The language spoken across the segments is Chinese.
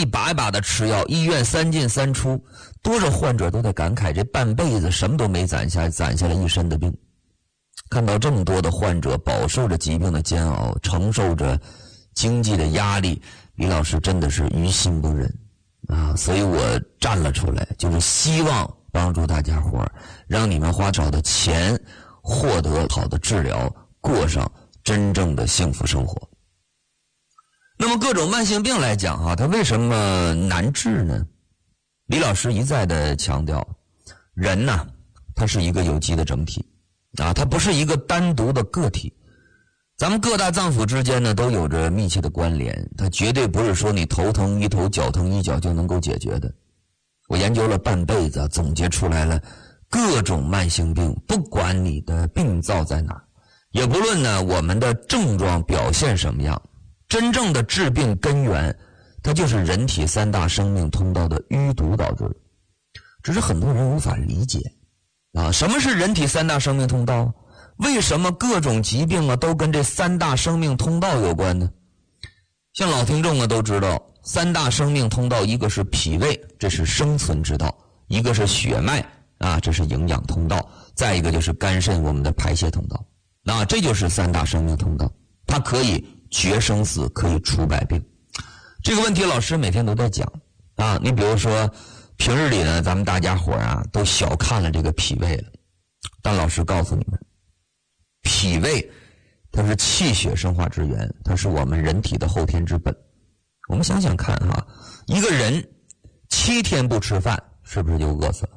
一把一把的吃药，医院3进3出，多少患者都在感慨这半辈子什么都没攒下了一身的病。看到这么多的患者饱受着疾病的煎熬，承受着经济的压力，李老师真的是于心不忍啊！所以我站了出来，就是希望帮助大家伙儿，让你们花少的钱获得好的治疗，过上真正的幸福生活。那么各种慢性病来讲它为什么难治呢？李老师一再的强调，人呢，它是一个有机的整体啊，它不是一个单独的个体。咱们各大脏腑之间呢都有着密切的关联，它绝对不是说你头疼一头脚疼一脚就能够解决的。我研究了半辈子，总结出来了各种慢性病，不管你的病灶在哪儿，也不论呢我们的症状表现什么样，真正的致病根源，它就是人体3大生命通道的淤堵导致的。只是很多人无法理解啊，什么是人体3大生命通道？为什么各种疾病都跟这3大生命通道有关呢？像老听众都知道，3大生命通道，一个是脾胃，这是生存之道；一个是血脉啊，这是营养通道；再一个就是肝肾，我们的排泄通道。那这就是3大生命通道，它可以决生死，可以除百病。这个问题老师每天都在讲啊。你比如说平日里呢，咱们大家伙都小看了这个脾胃了，但老师告诉你们，脾胃它是气血生化之源，它是我们人体的后天之本。我们想想看一个人7天不吃饭，是不是就饿死了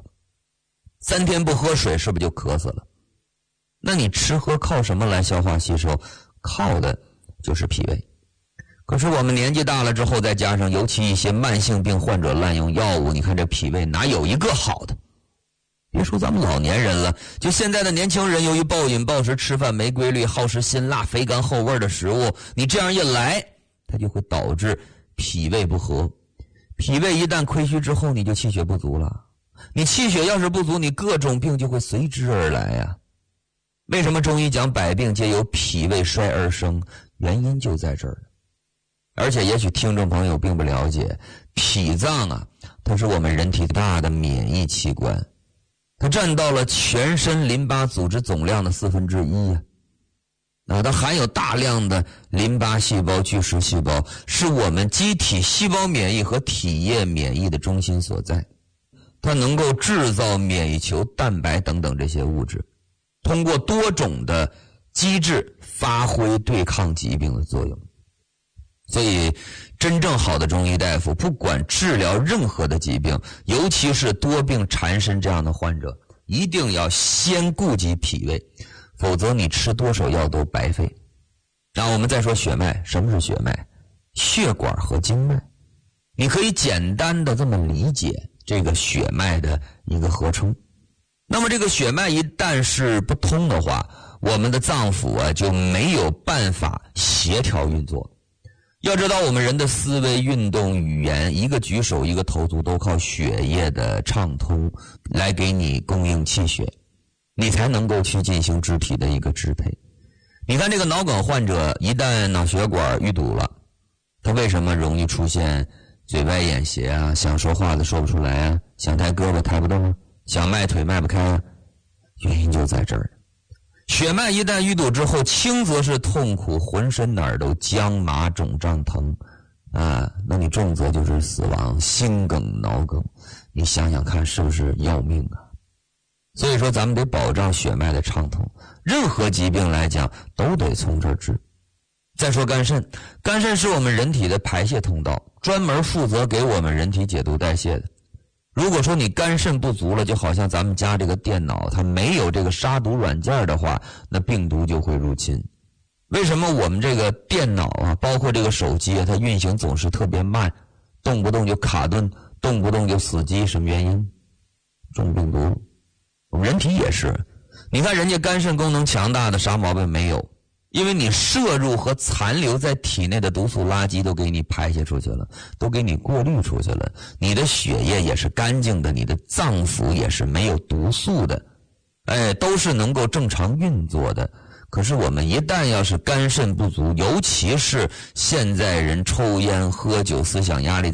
？3天不喝水，是不是就渴死了？那你吃喝靠什么来消化吸收？靠的就是脾胃。可是我们年纪大了之后，再加上尤其一些慢性病患者滥用药物，你看这脾胃哪有一个好的？别说咱们老年人了，就现在的年轻人，由于暴饮暴食、吃饭没规律、好吃辛辣、肥甘厚味的食物，你这样一来，它就会导致脾胃不和。脾胃一旦亏虚之后，你就气血不足了。你气血要是不足，你各种病就会随之而来呀。为什么中医讲百病皆由脾胃衰而生？原因就在这儿。而且也许听众朋友并不了解，脾脏它是我们人体大的免疫器官，它占到了全身淋巴组织总量的1/4它含有大量的淋巴细胞、巨噬细胞，是我们机体细胞免疫和体液免疫的中心所在。它能够制造免疫球、蛋白等等这些物质，通过多种的机制发挥对抗疾病的作用。所以真正好的中医大夫，不管治疗任何的疾病，尤其是多病缠身这样的患者，一定要先顾及脾胃，否则你吃多少药都白费。然后我们再说血脉，什么是血脉？血管和经脉。你可以简单的这么理解这个血脉的一个合称。那么这个血脉一旦是不通的话，我们的脏腑就没有办法协调运作。要知道我们人的思维、运动、语言，一个举手一个投足都靠血液的畅通来给你供应气血，你才能够去进行肢体的一个支配。你看这个脑梗患者，一旦脑血管淤堵了，他为什么容易出现嘴歪眼斜想说话的说不出来想抬胳膊抬不动想迈腿迈不开原因就在这儿。血脉一旦淤堵之后，轻则是痛苦，浑身哪儿都僵麻肿胀疼那你重则就是死亡，心梗、脑梗，你想想看是不是要命所以说咱们得保障血脉的畅通，任何疾病来讲都得从这儿治。再说肝肾，肝肾是我们人体的排泄通道，专门负责给我们人体解毒代谢的。如果说你肝肾不足了，就好像咱们家这个电脑它没有这个杀毒软件的话，那病毒就会入侵。为什么我们这个电脑包括这个手机它运行总是特别慢，动不动就卡顿，动不动就死机？什么原因？中病毒。我们人体也是，你看人家肝肾功能强大的啥毛病没有，因为你摄入和残留在体内的毒素垃圾都给你排泄出去了，都给你过滤出去了，你的血液也是干净的，你的脏腑也是没有毒素的，都是能够正常运作的。可是我们一旦要是肝肾不足，尤其是现在人抽烟喝酒，思想压力